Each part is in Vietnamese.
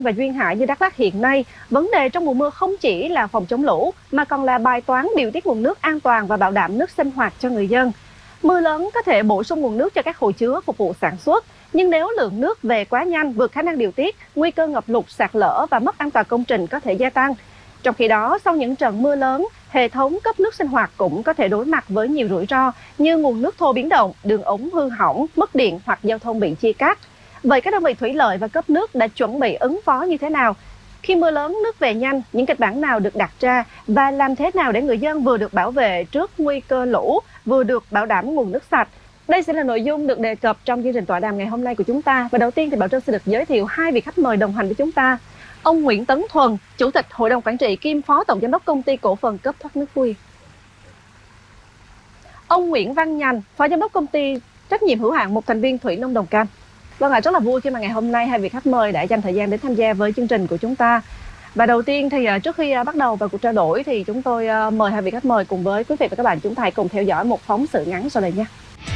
và duyên hải như Đắk Lắk hiện nay, vấn đề trong mùa mưa không chỉ là phòng chống lũ mà còn là bài toán điều tiết nguồn nước an toàn và bảo đảm nước sinh hoạt cho người dân. Mưa lớn có thể bổ sung nguồn nước cho các hồ chứa phục vụ sản xuất, nhưng nếu lượng nước về quá nhanh vượt khả năng điều tiết, nguy cơ ngập lụt, sạt lở và mất an toàn công trình có thể gia tăng. Trong khi đó, sau những trận mưa lớn, hệ thống cấp nước sinh hoạt cũng có thể đối mặt với nhiều rủi ro như nguồn nước thô biến động, đường ống hư hỏng, mất điện hoặc giao thông bị chia cắt. Vậy các đơn vị thủy lợi và cấp nước đã chuẩn bị ứng phó như thế nào? Khi mưa lớn nước về nhanh, những kịch bản nào được đặt ra và làm thế nào để người dân vừa được bảo vệ trước nguy cơ lũ, vừa được bảo đảm nguồn nước sạch? Đây sẽ là nội dung được đề cập trong chương trình tọa đàm ngày hôm nay của chúng ta. Và đầu tiên thì Bảo Trân sẽ được giới thiệu hai vị khách mời đồng hành với chúng ta. Ông Nguyễn Tấn Thuần, Chủ tịch Hội đồng Quản trị kiêm Phó Tổng Giám đốc Công ty Cổ phần Cấp thoát nước Phú Yên. Ông Nguyễn Văn Nhành, Phó Giám đốc Công ty Trách nhiệm hữu hạn một thành viên Thủy Nông Đồng Cam. Vâng ạ, rất là vui khi mà ngày hôm nay hai vị khách mời đã dành thời gian đến tham gia với chương trình của chúng ta. Và đầu tiên thì trước khi bắt đầu vào cuộc trao đổi thì chúng tôi mời hai vị khách mời cùng với quý vị và các bạn chúng ta hãy cùng theo dõi một phóng sự ngắn sau đây nha.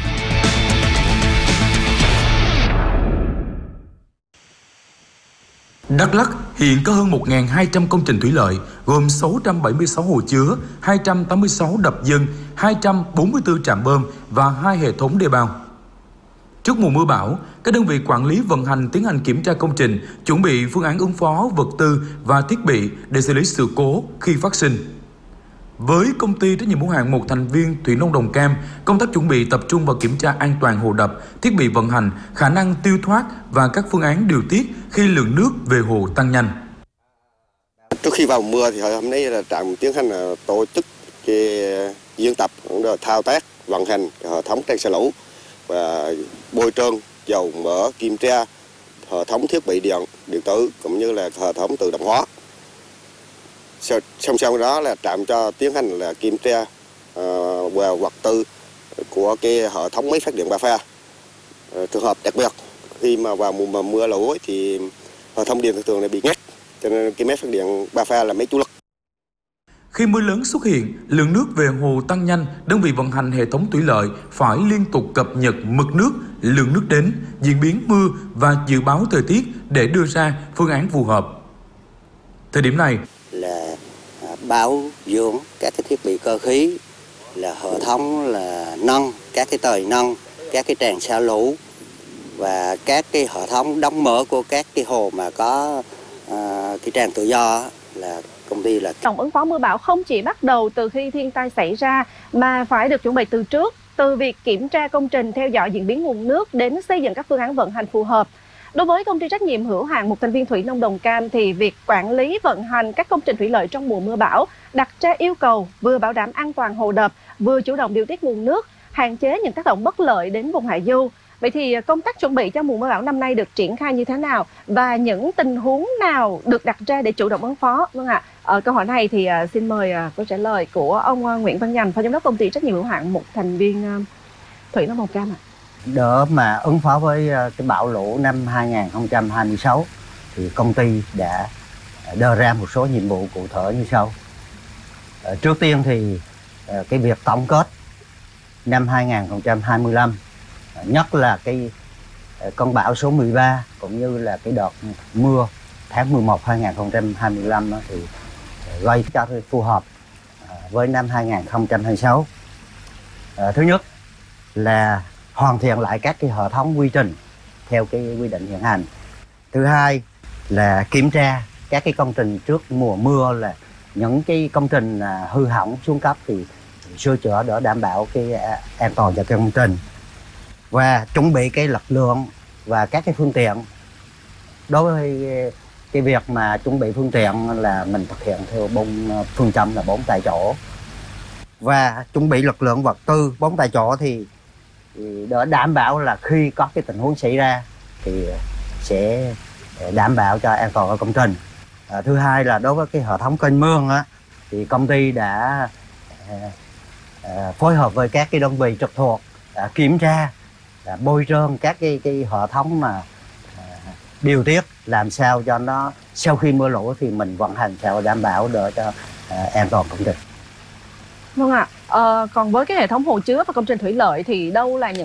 Đắk Lắk hiện có hơn 1.200 công trình thủy lợi, gồm 676 hồ chứa, 286 đập dâng, 244 trạm bơm và 2 hệ thống đê bao. Trước mùa mưa bão, các đơn vị quản lý vận hành tiến hành kiểm tra công trình, chuẩn bị phương án ứng phó vật tư và thiết bị để xử lý sự cố khi phát sinh. Với công ty trách nhiệm hữu hạn một thành viên Thủy Nông Đồng Cam, công tác chuẩn bị tập trung vào kiểm tra an toàn hồ đập, thiết bị vận hành, khả năng tiêu thoát và các phương án điều tiết khi lượng nước về hồ tăng nhanh. Trước khi vào mưa thì hôm nay là trạm tiến hành tổ chức diễn tập thao tác vận hành hệ thống tràn xả lũ và bôi trơn, dầu mỡ, kiểm tra hệ thống thiết bị điện tử cũng như là hệ thống tự động hóa. Song song đó là trạm cho tiến hành là kiểm tra và vật tư của cái hệ thống máy phát điện ba pha. Trường hợp đặc biệt khi mà vào mùa mưa lũ thì hệ thống điện thường này bị ngắt, cho nên cái máy phát điện ba pha là máy chủ lực. Khi mưa lớn xuất hiện, lượng nước về hồ tăng nhanh, đơn vị vận hành hệ thống thủy lợi phải liên tục cập nhật mực nước, lượng nước đến, diễn biến mưa và dự báo thời tiết để đưa ra phương án phù hợp. Thời điểm này là bảo dưỡng các cái thiết bị cơ khí, là hệ thống là nâng các cái tời nâng, các cái tràn xả lũ và các cái hệ thống đóng mở của các cái hồ mà có cái tràn tự do là công ty là Tổng ứng phó mưa bão không chỉ bắt đầu từ khi thiên tai xảy ra mà phải được chuẩn bị từ trước, từ việc kiểm tra công trình, theo dõi diễn biến nguồn nước đến xây dựng các phương án vận hành phù hợp. Đối với công ty trách nhiệm hữu hạn một thành viên Thủy Nông Đồng Cam thì việc quản lý vận hành các công trình thủy lợi trong mùa mưa bão đặt ra yêu cầu vừa bảo đảm an toàn hồ đập, vừa chủ động điều tiết nguồn nước, hạn chế những tác động bất lợi đến vùng hạ du. Vậy thì công tác chuẩn bị cho mùa mưa bão năm nay được triển khai như thế nào và những tình huống nào được đặt ra để chủ động ứng phó? Vâng ạ, câu hỏi này thì xin mời câu trả lời của ông Nguyễn Văn Nhành, Phó Giám đốc Công ty trách nhiệm hữu hạn một thành viên Thủy Nông Đồng Cam ạ. Để mà ứng phó với cái bão lũ năm 2026 thì công ty đã đưa ra một số nhiệm vụ cụ thể như sau. Trước tiên thì cái việc tổng kết năm 2025, nhất là cái cơn bão số 13 cũng như là cái đợt mưa tháng 11 2025 thì gây cho phù hợp với năm 2026. Thứ nhất là hoàn thiện lại các cái hệ thống quy trình theo cái quy định hiện hành. Thứ hai là kiểm tra các cái công trình trước mùa mưa, là những cái công trình hư hỏng xuống cấp thì sửa chữa để đảm bảo cái an toàn cho cái công trình, và chuẩn bị cái lực lượng và các cái phương tiện. Đối với cái việc mà chuẩn bị phương tiện là mình thực hiện theo phương châm là 4 tại chỗ, và chuẩn bị lực lượng vật tư 4 tại chỗ thì để đảm bảo là khi có cái tình huống xảy ra thì sẽ đảm bảo cho an toàn của công trình. Thứ hai là đối với cái hệ thống kênh mương á, thì công ty đã phối hợp với các cái đơn vị trực thuộc kiểm tra, bôi trơn các cái hệ thống mà điều tiết làm sao cho nó sau khi mưa lũ thì mình vận hành sao đảm bảo để cho an toàn công trình. Vâng ạ, còn với cái hệ thống hồ chứa và công trình thủy lợi thì đâu là những